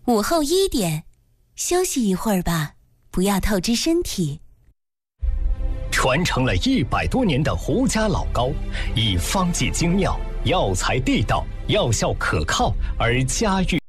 午后1点，休息一会儿吧，不要透支身体。 传承了100多年的胡家老膏，以方剂精妙、药材地道、药效可靠而家喻。